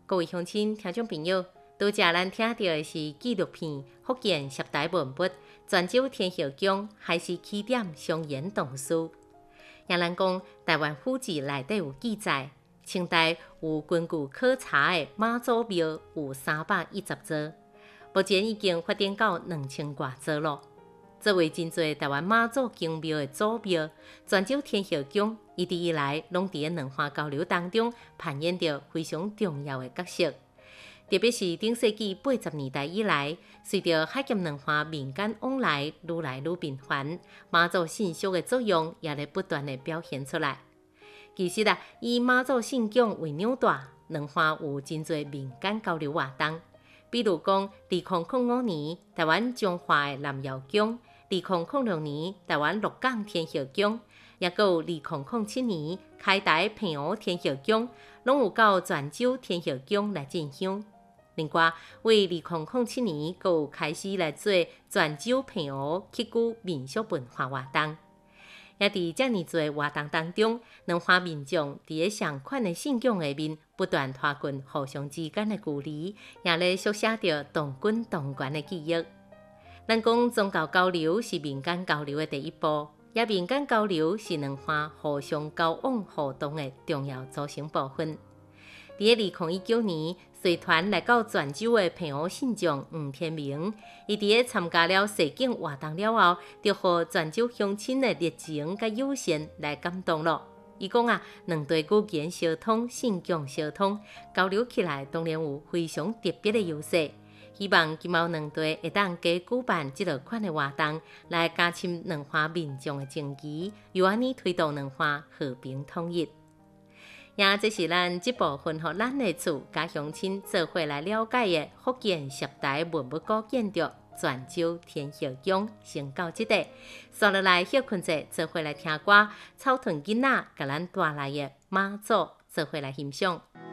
各位乡亲、听众朋友，拄则咱听到的是纪录片《福建十大文物泉州天后宫还是起点上演唐书》。也咱讲，台湾府志内底有记载，清代有根据考察的妈祖庙有310座，目前已经发展到2000多座了。作为真侪台湾妈祖宫庙的祖庙，泉州天后宫一直以来拢伫文化交流当中扮演着非常重要的角色。特别是顶世纪80年代以来，随着海峡两岸民间往来愈来愈频繁，妈祖信息的作用也在不断的表现出来。其实以妈祖信仰为纽带，两岸有真侪民间交流活动。比如讲，2005年台湾彰化的南瑶宫，2006年台湾鹿港天后宫，也有2007年开台平湖天后宫，拢有到泉州天后宫来进香。另外，为2007年，还有开始来做泉州平湖起居民俗文化活动。也伫遮尔多活动当中，两岸民众伫个相款的信仰下面，不断拉近互相之间的距离，也咧书写着同根同源的记忆。咱讲宗教交流是民间交流的第一步，也民间交流是两岸互相交往互动的重要组成部分。伫个2019年，随团来到泉州的平湖信众黄天明，伊伫个参加了示警活动了后，就互泉州乡亲的热情甲友善来感动了。伊讲两地语言相通，信仰相通，交流起来当然有非常特别的优势。希望今后两地会当加举办这类款的活动，来加深两岸民众的情谊，由安尼推动两岸和平统一。也这是咱这部分和咱的厝甲乡亲做伙来了解的福建十大文物古建筑泉州天后宫，先到这里。接落来休困者，做伙来听歌，草屯囡仔甲咱带来的妈祖，做伙来欣赏。